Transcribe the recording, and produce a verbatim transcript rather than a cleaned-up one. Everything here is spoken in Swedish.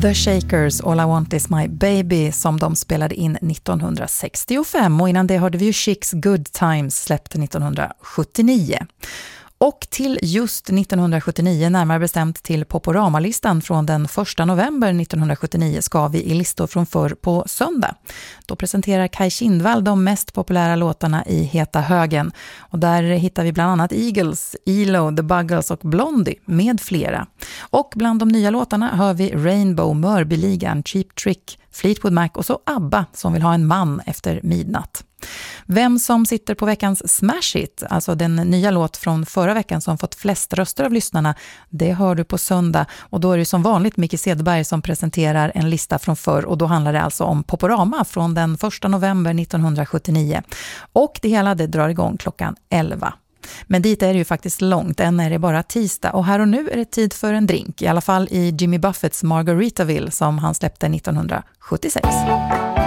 The Shakers, All I Want Is My Baby, som de spelade in nittonhundrasextiofem, och innan det hörde vi ju Chicks Good Times, släppte nittonhundrasjuttionio. Och till just nittonhundrasjuttionio, närmare bestämt till Poporama-listan från den första november nittonhundrasjuttionio, ska vi i listor från förr på söndag. Då presenterar Kaj Kindvall de mest populära låtarna i heta högen. Och där hittar vi bland annat Eagles, E L O, The Buggles och Blondie med flera. Och bland de nya låtarna hör vi Rainbow, Mörbyligan, Cheap Trick, Fleetwood Mac och så ABBA som vill ha en man efter midnatt. Vem som sitter på veckans Smash It, alltså den nya låt från förra veckan som fått flest röster av lyssnarna, det hör du på söndag, och då är det som vanligt Micke Cederberg som presenterar en lista från förr, och då handlar det alltså om Poporama från den första november nittonhundrasjuttionio, och det hela det drar igång klockan elva. Men dit är det ju faktiskt långt, än är det bara tisdag, och här och nu är det tid för en drink, i alla fall i Jimmy Buffetts Margaritaville som han släppte nittonhundrasjuttiosex.